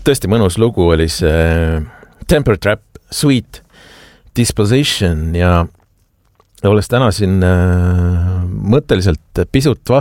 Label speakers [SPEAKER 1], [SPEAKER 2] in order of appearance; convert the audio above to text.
[SPEAKER 1] tõesti mõnus lugu oli see Temper Trap, Sweet Disposition ja olles täna siin mõtteliselt pisut